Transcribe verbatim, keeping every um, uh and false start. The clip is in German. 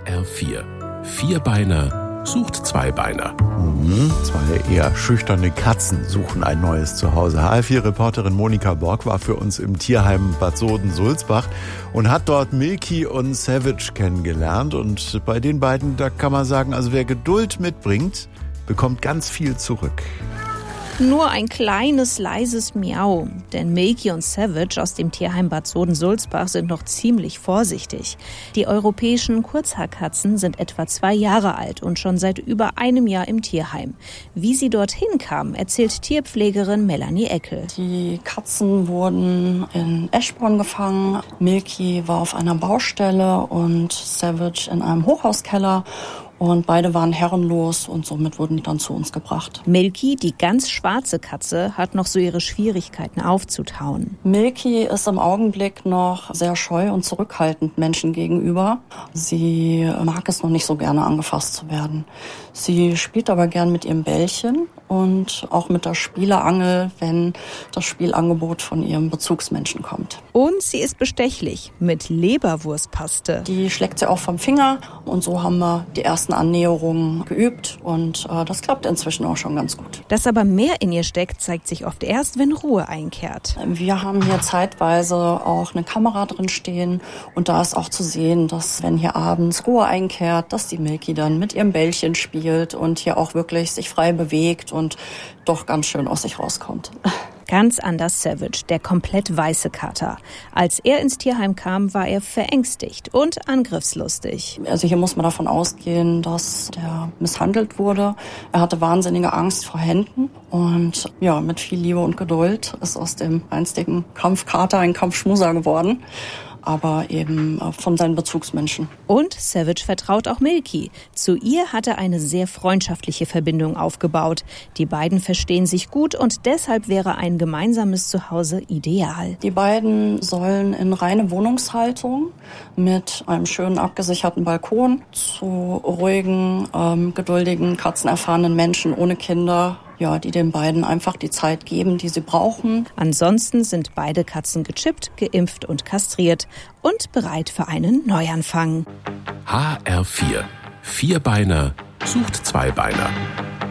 R vier. Vierbeiner sucht Zweibeiner. Mhm, zwei eher schüchterne Katzen suchen ein neues Zuhause. H R vier-Reporterin Monika Borg war für uns im Tierheim Bad Soden-Sulzbach und hat dort Milky und Savage kennengelernt. Und bei den beiden, da kann man sagen, also wer Geduld mitbringt, bekommt ganz viel zurück. Nur ein kleines, leises Miau. Denn Milky und Savage aus dem Tierheim Bad Soden-Sulzbach sind noch ziemlich vorsichtig. Die europäischen Kurzhaarkatzen sind etwa zwei Jahre alt und schon seit über einem Jahr im Tierheim. Wie sie dorthin kamen, erzählt Tierpflegerin Melanie Eckel. Die Katzen wurden in Eschborn gefangen. Milky war auf einer Baustelle und Savage in einem Hochhauskeller. Und beide waren herrenlos und somit wurden die dann zu uns gebracht. Milky, die ganz schwarze Katze, hat noch so ihre Schwierigkeiten aufzutauen. Milky ist im Augenblick noch sehr scheu und zurückhaltend Menschen gegenüber. Sie mag es noch nicht so gerne, angefasst zu werden. Sie spielt aber gern mit ihrem Bällchen und auch mit der Spieleangel, wenn das Spielangebot von ihrem Bezugsmenschen kommt. Und sie ist bestechlich mit Leberwurstpaste. Die schlägt sie auch vom Finger und so haben wir die ersten Annäherungen geübt und äh, das klappt inzwischen auch schon ganz gut. Dass aber mehr in ihr steckt, zeigt sich oft erst, wenn Ruhe einkehrt. Wir haben hier zeitweise auch eine Kamera drin stehen und da ist auch zu sehen, dass wenn hier abends Ruhe einkehrt, dass die Milky dann mit ihrem Bällchen spielt und hier auch wirklich sich frei bewegt und doch ganz schön aus sich rauskommt. Ganz anders Savage, der komplett weiße Kater. Als er ins Tierheim kam, war er verängstigt und angriffslustig. Also hier muss man davon ausgehen, dass der misshandelt wurde. Er hatte wahnsinnige Angst vor Händen und ja, mit viel Liebe und Geduld ist aus dem einstigen Kampfkater ein Kampfschmuser geworden. Aber eben von seinen Bezugsmenschen. Und Savage vertraut auch Milky. Zu ihr hat er eine sehr freundschaftliche Verbindung aufgebaut. Die beiden verstehen sich gut und deshalb wäre ein gemeinsames Zuhause ideal. Die beiden sollen in reine Wohnungshaltung mit einem schönen abgesicherten Balkon zu ruhigen, ähm, geduldigen, katzenerfahrenen Menschen ohne Kinder, ja, die den beiden einfach die Zeit geben, die sie brauchen. Ansonsten sind beide Katzen gechippt, geimpft und kastriert und bereit für einen Neuanfang. H R vier. Vierbeiner sucht Zweibeiner.